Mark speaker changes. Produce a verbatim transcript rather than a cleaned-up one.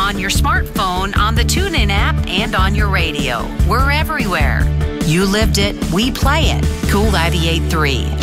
Speaker 1: on your smartphone, on the TuneIn app, and on your radio. We're everywhere. You lived it, we play it. Cool ninety-eight point three.